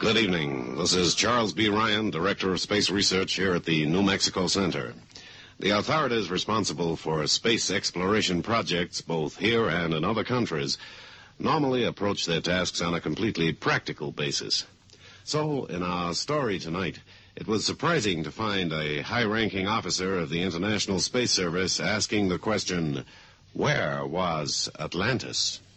Good evening. This is Charles B. Ryan, Director of Space Research here at the New Mexico Center. The authorities responsible for space exploration projects, both here and in other countries, normally approach their tasks on a completely practical basis. So, in our story tonight, it was surprising to find a high-ranking officer of the International Space Service asking the question, where was Atlantis?